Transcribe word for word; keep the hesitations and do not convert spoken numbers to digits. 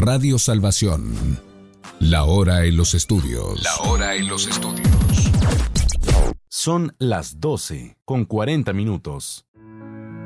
Radio Salvación. La hora en los estudios. La hora en los estudios. Son las doce con cuarenta minutos.